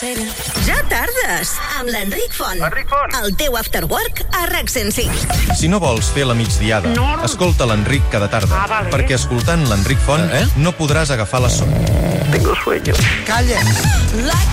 Ja tardes, amb l'Enric Font. Enric Font. El teu after work a RAC 105. Si no vols fer la migdiada, escolta l'Enric cada tarda. Vale. Perquè escoltant l'Enric Font no podràs agafar la son. Tengo sueño. Calla. Like